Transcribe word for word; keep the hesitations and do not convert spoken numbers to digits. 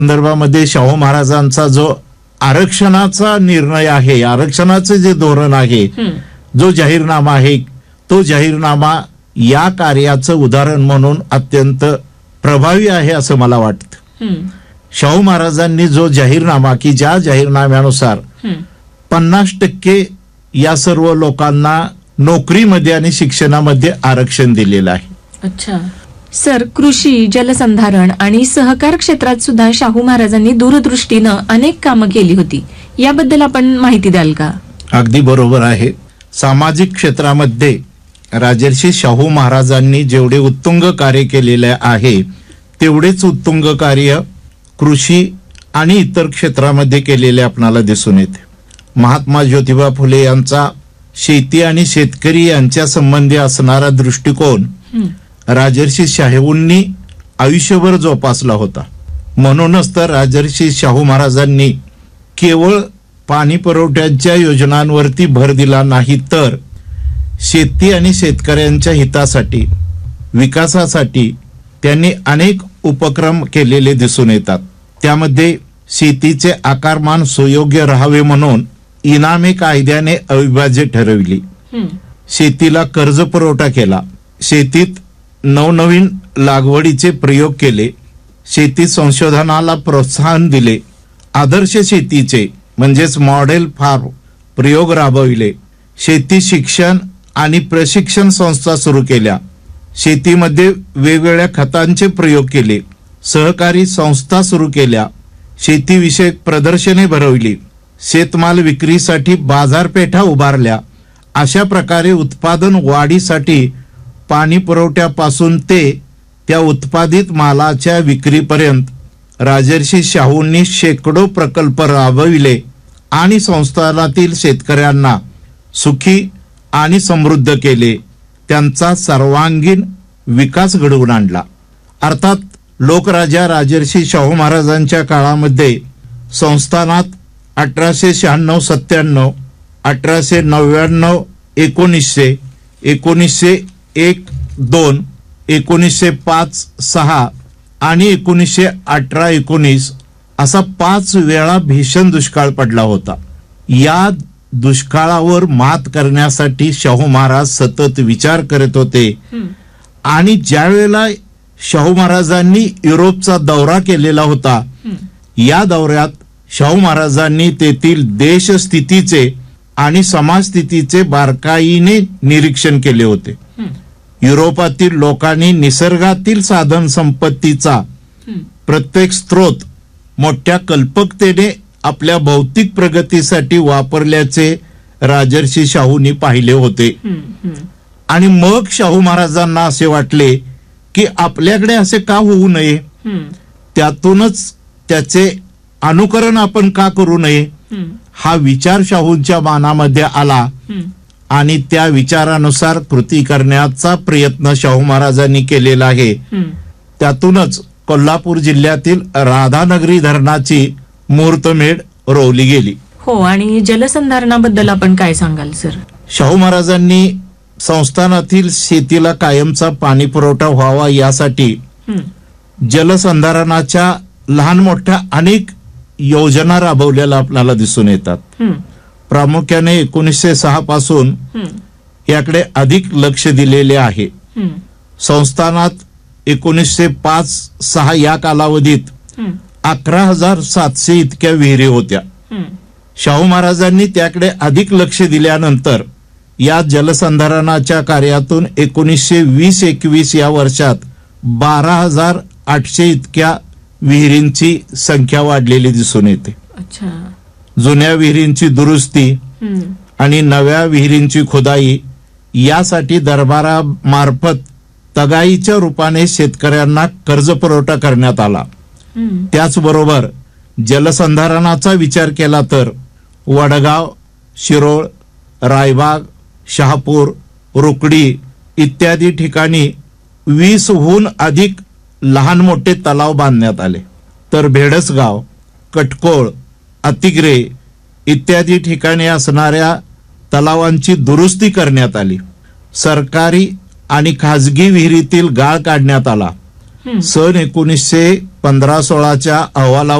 संदर्भामध्ये शाहू महाराजांचा जो आरक्षणाचा निर्णय आहे, आरक्षणाचे जे धोरण आहे, जो जाहीरनामा आहे, तो जाहीरनामा या कार्याचं उदाहरण म्हणून अत्यंत प्रभावी आहे असं मला वाटतं. शाहू महाराजांनी जो जाहीरनामा की ज्या जाहीरनाम्यानुसार पन्नास टक्के या सर्व लोकांना नोकरीमध्ये आणि शिक्षणामध्ये आरक्षण दिलेलं आहे. अच्छा सर, कृषी, जलसंधारण आणि सहकार क्षेत्रात सुद्धा शाहू महाराजांनी दूरदृष्टीनं अनेक कामं केली होती. याबद्दल आपण माहिती द्याल का? अगदी बरोबर आहे. सामाजिक क्षेत्रामध्ये राजर्षी शाहू महाराजांनी जेवढे उत्तुंग कार्य केलेले आहे तेवढेच उत्तुंग कार्य कृषी आणि इतर क्षेत्रामध्ये केलेले आपणाला दिसून येते. महात्मा ज्योतिबा फुले यांचा शेती आणि शेतकरी यांच्या संबंधी असणारा दृष्टिकोन राजर्षी शाहूंनी आयुष्यभर जोपासला होता. म्हणूनच तर राजर्षी शाहू महाराजांनी केवळ पाणी पुरवठ्याच्या योजनांवरती भर दिला नाही, तर शेती आणि शेतकऱ्यांच्या हितासाठी, विकासासाठी त्यांनी अनेक उपक्रम केलेले दिसून येतात. त्यामध्ये शेतीचे आकारमान सुयोग्य राहावे म्हणून इनामे कायद्याने अविभाज्य ठरविली. शेतीला कर्ज पुरवठा केला. शेतीत नवनवीन लागवडीचे प्रयोग केले. शेती संशोधनाला प्रोत्साहन दिले. आदर्श शेतीचे म्हणजेच मॉडेल फार्म प्रयोग राबविले. शेती शिक्षण आणि प्रशिक्षण संस्था सुरू केल्या. शेतीमध्ये वेगवेगळ्या खतांचे प्रयोग केले. सहकारी संस्था सुरू केल्या. शेतीविषयक प्रदर्शने भरवली. शेतमाल विक्रीसाठी बाजारपेठा उभारल्या. अशा प्रकारे उत्पादन वाढीसाठी पाणी पुरवठ्यापासून ते त्या उत्पादित मालाच्या विक्रीपर्यंत राजर्षी शाहूंनी शेकडो प्रकल्प राबविले आणि संस्थानातील शेतकऱ्यांना सुखी आणि समृद्ध केले. त्यांचा सर्वांगीण विकास घडवून आणला. अर्थात लोकराजा राजर्षी शाहू महाराजांच्या काळामध्ये संस्थानात अठराशे शहाण्णव सत्त्याण्णव अठराशे नव्याण्णव एकोणीसशे एकोणीसशे एक दोन एकोणीसशे पाच सहा आणि एकोणीसशे अठरा एकोणीस असा पाच वेळा भीषण दुष्काळ पडला होता. या दुष्काळावर मात करण्यासाठी शाहू महाराज सतत विचार करत होते. आणि ज्या वेळेला शाहू महाराजांनी युरोपचा दौरा केलेला होता, या दौऱ्यात शाहू महाराजांनी तेथील देशस्थितीचे आणि समाजस्थितीचे बारकाईने निरीक्षण केले होते. युरोपातील लोकांनी निसर्गातील साधन संपत्तीचा प्रत्येक स्रोत मोठ्या कल्पकतेने आपल्या भौतिक प्रगतीसाठी वापरल्याचे राजर्षी शाहूंनी पाहिले होते. आणि मग शाहू महाराजांना असे वाटले की आपल्याकडे असे का होऊ नये, त्यातूनच त्याचे अनुकरण आपण का करू नये, हा विचार शाहूंच्या मनामध्ये आला आणि त्या विचारानुसार कृती करण्याचा प्रयत्न शाहू महाराजांनी केलेला आहे. त्यातूनच कोल्हापूर जिल्ह्यातील राधानगरी धरणाची मुहूर्तमेढ रोवली गेली. हो, आणि जलसंधारणाबद्दल आपण काय सांगाल सर? शाहू महाराजांनी संस्थानातील शेतीला कायमचा पाणी पुरवठा व्हावा यासाठी जलसंधारणाच्या लहान मोठ्या अनेक योजना राबवलेल्या आपल्याला दिसून येतात. प्रामुख्याने एकोणीसशे सहा पासून याकडे अधिक लक्ष दिलेले आहे. संस्थानात एकोणीसशे पाच सहा या कालावधीत अकरा हजार सातशे इतक्या विहिरी होत्या. शाहू महाराजांनी त्याकडे अधिक लक्ष दिल्यानंतर या जलसंधारणाच्या कार्यातून एकोणीसशे वीस एकवीस या वर्षात बारा हजार आठशे इतक्या विहिरींची संख्या वाढलेली दिसून येते. जुन्या विहिरींची दुरुस्ती आणि नव्या विहिरींची खोदाई यासाठी दरबारामार्फत तगाईच्या रूपाने शेतकऱ्यांना कर्ज पुरवठा करण्यात आला. त्याचबरोबर जलसंधारणाचा विचार केला तर वडगाव, शिरोळ, रायबाग, शहापूर, रुकडी इत्यादी ठिकाणी वीसहून अधिक लहान मोठे तलाव बांधण्यात आले. तर भेडसगाव, कटकोळ, अतिग्रे इत्यादी ठिकाणी असणाऱ्या तलावांची दुरुस्ती करण्यात आली. सरकारी आणि खाजगी विहिरीतील गाळ काढण्यात आला. हं. सन एकोणीसशे पंधरा सोळाच्या अहवाला